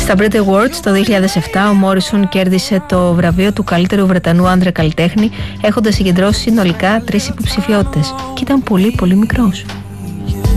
Στα Brit Awards το 2007 ο Μόρισον κέρδισε το βραβείο του καλύτερου Βρετανού άντρα καλλιτέχνη, έχοντας συγκεντρώσει συνολικά 3 υποψηφιότητες και ήταν πολύ μικρός.